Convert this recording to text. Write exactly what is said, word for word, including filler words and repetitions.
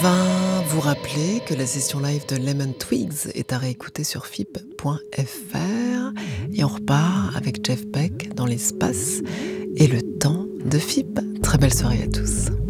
va vous rappeler que la session live de Lemon Twigs est à réécouter sur F I P point F R et on repart avec Jeff Beck dans l'espace et le temps de F I P. Très belle soirée à tous.